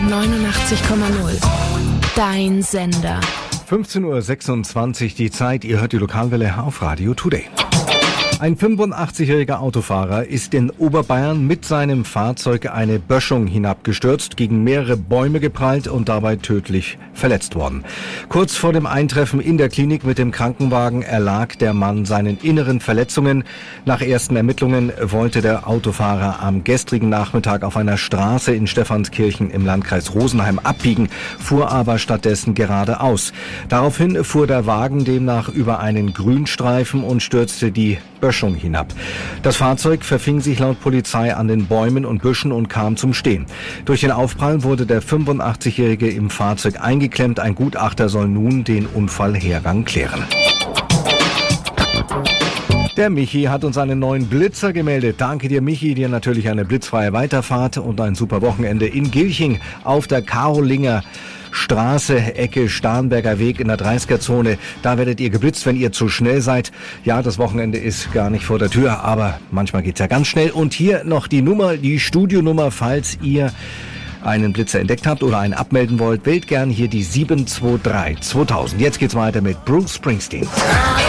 89,0. Dein Sender. 15.26 Uhr die Zeit. Ihr hört die Lokalwelle auf Radio Today. Ein 85-jähriger Autofahrer ist in Oberbayern mit seinem Fahrzeug eine Böschung hinabgestürzt, gegen mehrere Bäume geprallt und dabei tödlich verletzt worden. Kurz vor dem Eintreffen in der Klinik mit dem Krankenwagen erlag der Mann seinen inneren Verletzungen. Nach ersten Ermittlungen wollte der Autofahrer am gestrigen Nachmittag auf einer Straße in Stephanskirchen im Landkreis Rosenheim abbiegen, fuhr aber stattdessen geradeaus. Daraufhin fuhr der Wagen demnach über einen Grünstreifen und stürzte die Böschung hinab. Das Fahrzeug verfing sich laut Polizei an den Bäumen und Büschen und kam zum Stehen. Durch den Aufprall wurde der 85-Jährige im Fahrzeug eingeklemmt. Ein Gutachter soll nun den Unfallhergang klären. Der Michi hat uns einen neuen Blitzer gemeldet. Danke dir, Michi. Dir natürlich eine blitzfreie Weiterfahrt und ein super Wochenende in Gilching auf der Karolinger Straße, Ecke Starnberger Weg in der 30er-Zone. Da werdet ihr geblitzt, wenn ihr zu schnell seid. Ja, das Wochenende ist gar nicht vor der Tür, aber manchmal geht's ja ganz schnell. Und hier noch die Nummer, die Studionummer, falls ihr einen Blitzer entdeckt habt oder einen abmelden wollt. Wählt gern hier die 723 2000. Jetzt geht's weiter mit Bruce Springsteen.